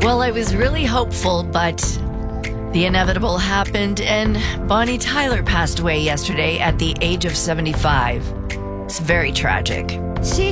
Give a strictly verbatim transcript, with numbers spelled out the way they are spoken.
Well, I was really hopeful, but the inevitable happened, and Bonnie Tyler passed away yesterday at the age of seventy-five. It's very tragic. She